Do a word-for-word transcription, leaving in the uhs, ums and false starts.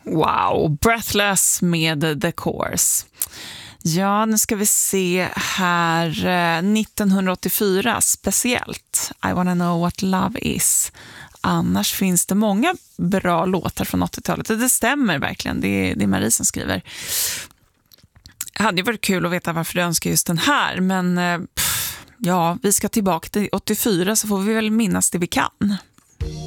Wow, Breathless med The Course. Ja, nu ska vi se här. nittonhundraåttiofyra speciellt. I wanna know what love is. Annars finns det många bra låtar från åttiotalet. Det stämmer verkligen. Det är, det är Marie som skriver. Det hade ju varit kul att veta varför du önskar just den här. Men pff, ja, vi ska tillbaka till åttiofyra så får vi väl minnas det vi kan.